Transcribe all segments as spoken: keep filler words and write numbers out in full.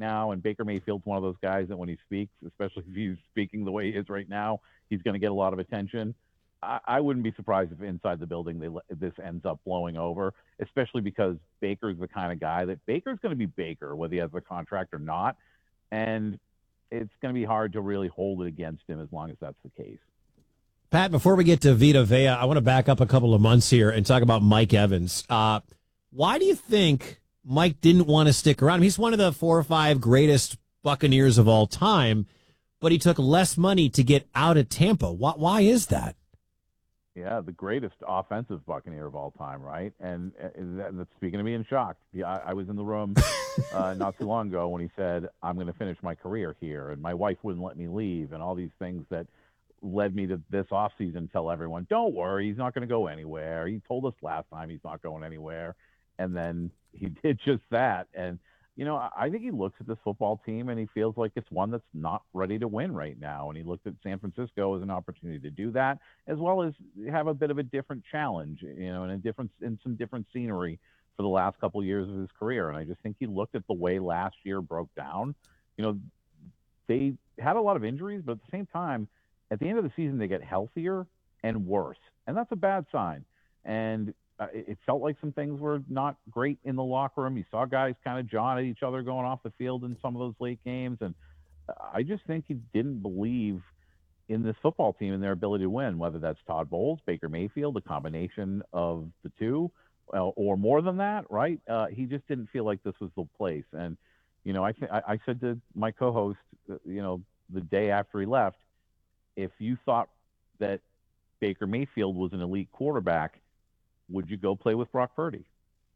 now, and Baker Mayfield's one of those guys that when he speaks, especially if he's speaking the way he is right now, he's going to get a lot of attention. I, I wouldn't be surprised if inside the building they this ends up blowing over, especially because Baker's the kind of guy that Baker's going to be Baker, whether he has a contract or not, and it's going to be hard to really hold it against him as long as that's the case. Pat, before we get to Vita Vea, I want to back up a couple of months here and talk about Mike Evans. Uh, why do you think Mike didn't want to stick around? He's one of the four or five greatest Buccaneers of all time, but he took less money to get out of Tampa. Why, why is that? Yeah, the greatest offensive Buccaneer of all time, right? And, and that's speaking of being shocked. Yeah, I, I was in the room uh, not too long ago when he said, I'm going to finish my career here, and my wife wouldn't let me leave, and all these things that led me to this offseason tell everyone, don't worry, he's not going to go anywhere. He told us last time he's not going anywhere, and then he did just that. And you know, I think he looks at this football team and he feels like it's one that's not ready to win right now. And he looked at San Francisco as an opportunity to do that, as well as have a bit of a different challenge, you know, and a different in some different scenery for the last couple of years of his career. And I just think he looked at the way last year broke down. You know, they had a lot of injuries, but at the same time, at the end of the season, they get healthier and worse. And that's a bad sign. And Uh, it felt like some things were not great in the locker room. You saw guys kind of jawing at each other going off the field in some of those late games. And I just think he didn't believe in this football team and their ability to win, whether that's Todd Bowles, Baker Mayfield, a combination of the two, uh, or more than that, right? Uh, he just didn't feel like this was the place. And, you know, I, th- I said to my co-host, uh, you know, the day after he left, if you thought that Baker Mayfield was an elite quarterback, would you go play with Brock Purdy?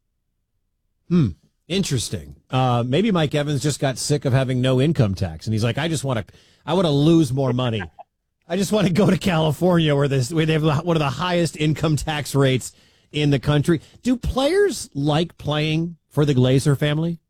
Hmm. Interesting. Uh, maybe Mike Evans just got sick of having no income tax, and he's like, I just want to, I want to lose more money. I just want to go to California where this, where they have one of the highest income tax rates in the country. Do players like playing for the Glazer family?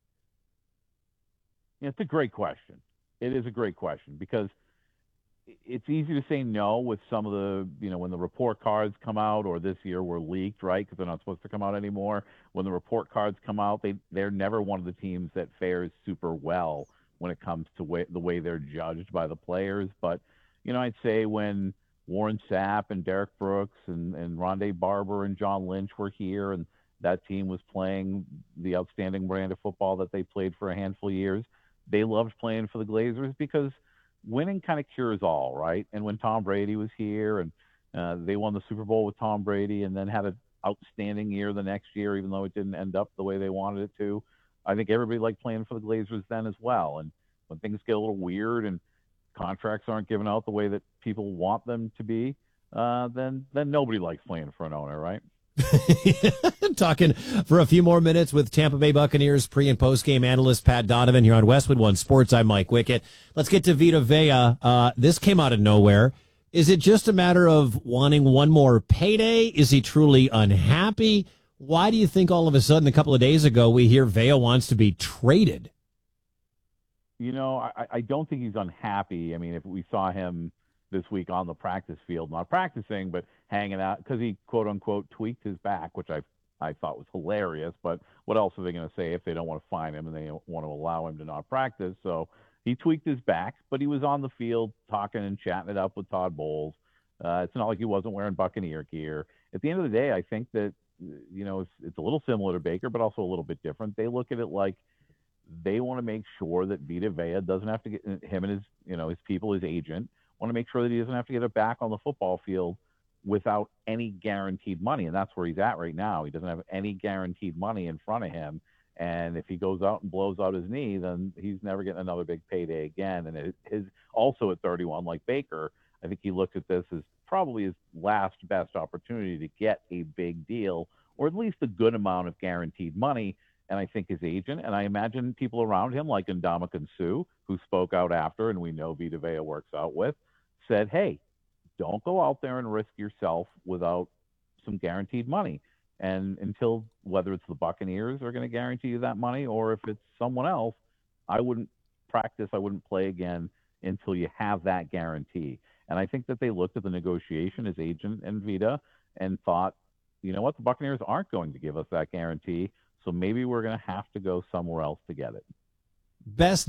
Yeah, it's a great question. It is a great question because it's easy to say no with some of the, you know, when the report cards come out, or this year were leaked, right? Because they're not supposed to come out anymore. When the report cards come out, they, they're never one of the teams that fares super well when it comes to way, the way they're judged by the players. But, you know, I'd say when Warren Sapp and Derek Brooks and, and Rondé Barber and John Lynch were here and that team was playing the outstanding brand of football that they played for a handful of years, they loved playing for the Glazers because winning kind of cures all, right? And when Tom Brady was here and uh, they won the Super Bowl with Tom Brady and then had an outstanding year the next year, even though it didn't end up the way they wanted it to, I think everybody liked playing for the Glazers then as well. And when things get a little weird and contracts aren't given out the way that people want them to be, uh, then then nobody likes playing for an owner, right? Talking for a few more minutes with Tampa Bay Buccaneers pre- and post-game analyst Pat Donovan here on Westwood One Sports. I'm Mike Wickett. Let's get to Vita Vea. Uh, this came out of nowhere. Is it just a matter of wanting one more payday? Is he truly unhappy? Why do you think all of a sudden a couple of days ago we hear Vea wants to be traded? You know, I, I don't think he's unhappy. I mean, if we saw him this week on the practice field, not practicing, but hanging out because he quote unquote tweaked his back, which I I thought was hilarious. But what else are they going to say if they don't want to fine him and they don't want to allow him to not practice? So he tweaked his back, but he was on the field talking and chatting it up with Todd Bowles. Uh, it's not like he wasn't wearing Buccaneer gear. At the end of the day, I think that, you know, it's, it's a little similar to Baker, but also a little bit different. They look at it like they want to make sure that Vita Vea doesn't have to get him and his, you know, his people, his agent, want to make sure that he doesn't have to get it back on the football field without any guaranteed money. And that's where he's at right now. He doesn't have any guaranteed money in front of him. And if he goes out and blows out his knee, then he's never getting another big payday again. And it, his also at thirty-one, like Baker, I think he looks at this as probably his last best opportunity to get a big deal, or at least a good amount of guaranteed money. And I think his agent, and I imagine people around him like Ndamukong Suh, who spoke out after, and we know Vita Vea works out with, said, hey, don't go out there and risk yourself without some guaranteed money. And until whether it's the Buccaneers are going to guarantee you that money or if it's someone else, I wouldn't practice, I wouldn't play again until you have that guarantee. And I think that they looked at the negotiation, his agent and Vita, and thought, you know what, the Buccaneers aren't going to give us that guarantee, so maybe we're going to have to go somewhere else to get it. Best